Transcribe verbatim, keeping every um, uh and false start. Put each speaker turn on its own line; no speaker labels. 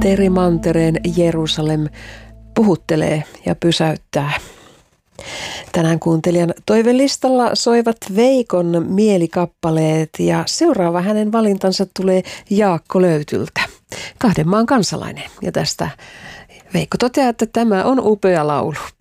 Mantereen Jerusalem puhuttelee ja pysäyttää. Tänään kuuntelijan toivelistalla soivat Veikon mielikappaleet ja seuraava hänen valintansa tulee Jaakko Löytyltä, kahden maan kansalainen. Ja tästä Veikko toteaa, että tämä on upea laulu.